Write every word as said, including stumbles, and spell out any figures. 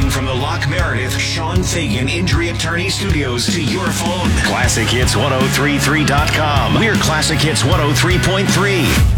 Broadcasting from the Lock Meredith Sean Fagan Injury Attorney Studios to your phone. Classic Hits ten thirty-three dot com. We're Classic Hits one oh three point three.